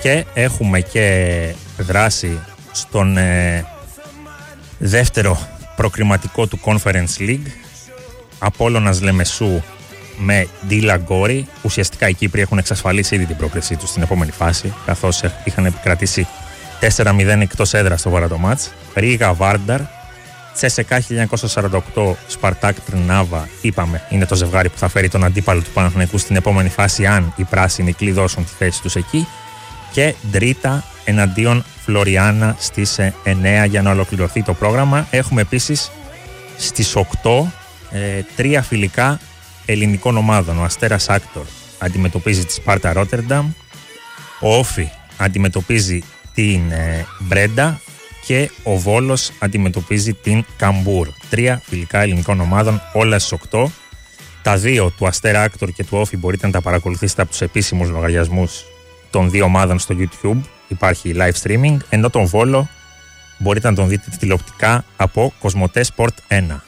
Και έχουμε και δράση στον δεύτερο προκριματικό του Conference League. Απόλλωνας Λεμεσού με Ντίλα Γκόρι. Ουσιαστικά οι Κύπροι έχουν εξασφαλίσει ήδη την πρόκρισή τους στην επόμενη φάση, καθώς είχαν επικρατήσει 4-0 εκτός έδρας στο παρά το μάτς. Ρίγα Βάρνταρ, Τσέσεκα 1948, Σπαρτάκ Τρνάβα, είπαμε, είναι το ζευγάρι που θα φέρει τον αντίπαλο του Παναθηναϊκού στην επόμενη φάση, αν οι πράσινοι κλειδώσουν τη θέση τους εκεί. Και Ντρίτα εναντίον Φλωριάνα στις 9 για να ολοκληρωθεί το πρόγραμμα. Έχουμε επίσης στις 8 τρία φιλικά ελληνικών ομάδων. Ο Αστέρας Άκτορ αντιμετωπίζει τη Σπάρτα Ρότερνταμ, ο Όφι αντιμετωπίζει την Μπρέντα και ο Βόλος αντιμετωπίζει την Καμπούρ. Τρία φιλικά ελληνικών ομάδων, όλα στις 8. Τα δύο του Αστέρα Άκτορ και του Όφι μπορείτε να τα παρακολουθήσετε από τους επίσημους λογαριασμούς των δύο ομάδων στο YouTube. Υπάρχει live streaming, ενώ τον Βόλο μπορείτε να τον δείτε τηλεοπτικά από Κοσμοτέ Sport 1.